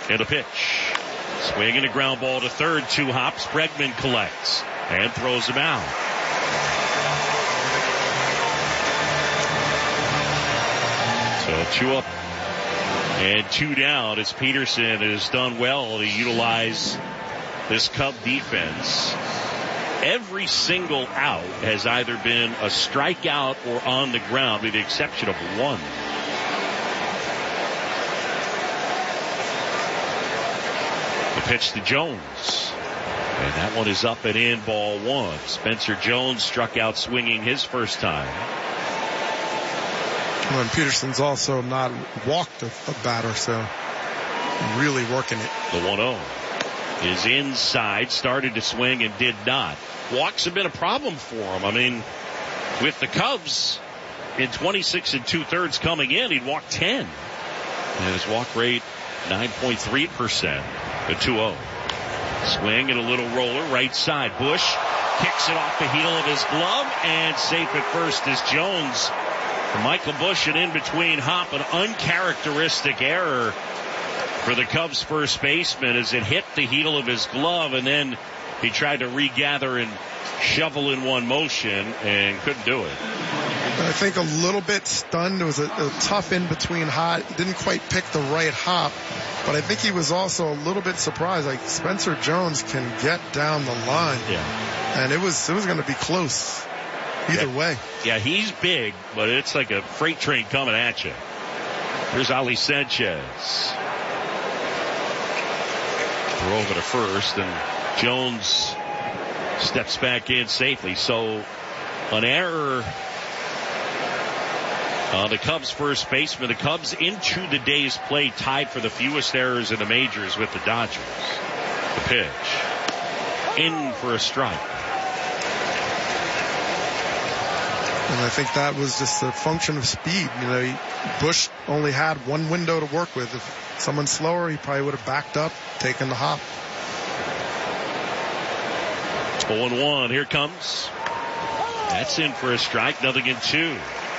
And a pitch. Swing and a ground ball to third. 2 hops. Bregman collects and throws him out. So 2 up and 2 down as Peterson has done well to utilize this Cub defense. Every single out has either been a strikeout or on the ground with the exception of 1. The pitch to Jones. And that one is up and in, ball 1. Spencer Jones struck out swinging his first time. Well, and Peterson's also not walked a batter, so really working it. The 1-0 is inside, started to swing and did not. Walks have been a problem for him. I mean, with the Cubs in 26 2/3 coming in, he'd walk 10. And his walk rate 9.3%. The 2-0. Swing and a little roller, right side. Bush kicks it off the heel of his glove, and safe at first is Jones. For Michael Bush, and in between hop, an uncharacteristic error for the Cubs first baseman as it hit the heel of his glove, and then he tried to regather and shovel in one motion and couldn't do it. I think a little bit stunned. It was a tough in-between hop. Didn't quite pick the right hop. But I think he was also a little bit surprised. Like, Spencer Jones can get down the line. Yeah. And it was going to be close either way. Yeah, he's big, but it's like a freight train coming at you. Here's Ali Sanchez. Throw over to first, and Jones steps back in safely. So an error the Cubs first baseman. The Cubs into the day's play tied for the fewest errors in the majors with the Dodgers. The pitch. In for a strike. And I think that was just a function of speed. You know, Bush only had one window to work with. If someone's slower, he probably would have backed up, taken the hop. 0-1. Here comes. That's in for a strike. 0-2.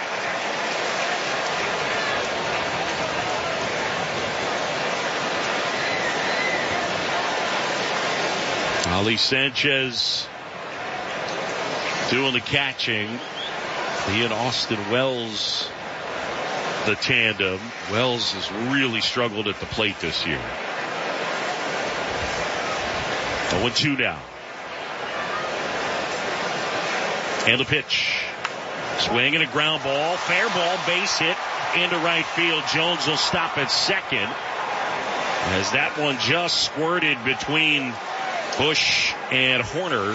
Ali Sanchez doing the catching. He and Austin Wells, the tandem. Wells has really struggled at the plate this year. 0-2 now. And the pitch. Swing and a ground ball. Fair ball, base hit into right field. Jones will stop at second as that one just squirted between Bush and Horner.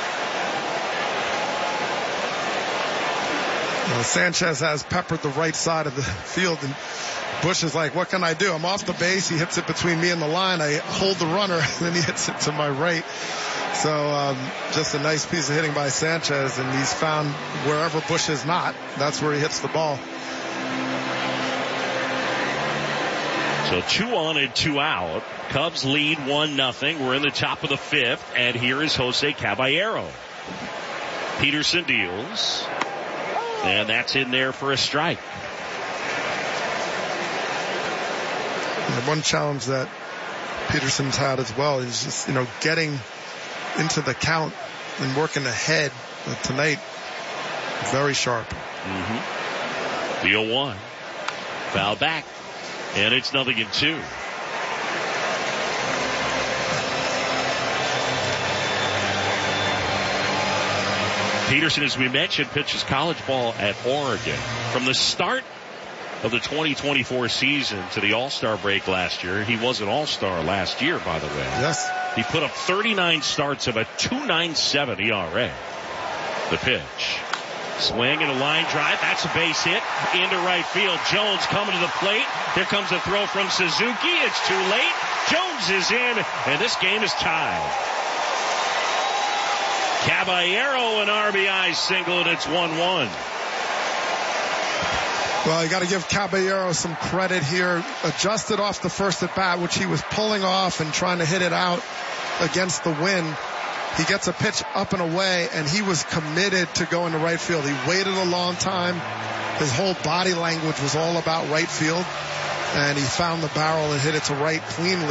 Well, Sanchez has peppered the right side of the field, and Bush is like, what can I do? I'm off the base. He hits it between me and the line. I hold the runner, and then he hits it to my right. So just a nice piece of hitting by Sanchez, and he's found wherever Bush is not, that's where he hits the ball. So 2 on and 2 out. Cubs lead 1-0. We're in the top of the 5th, and here is Jose Caballero. Peterson deals, and that's in there for a strike. And one challenge that Peterson's had as well is just, getting into the count and working ahead. But tonight, very sharp. Mm-hmm. The 0-1. Foul back. And it's 0-2. Peterson, as we mentioned, pitches college ball at Oregon. From the start of the 2024 season to the All-Star break last year, he was an All-Star last year, by the way. Yes. He put up 39 starts of a 2.97 ERA. The pitch. Swing and a line drive. That's a base hit into right field. Jones coming to the plate. Here comes a throw from Suzuki. It's too late. Jones is in, and this game is tied. Caballero, an RBI single, and it's 1-1. Well, you got to give Caballero some credit here. Adjusted off the first at bat, which he was pulling off and trying to hit it out against the wind. He gets a pitch up and away, and he was committed to going to right field. He waited a long time. His whole body language was all about right field, and he found the barrel and hit it to right cleanly.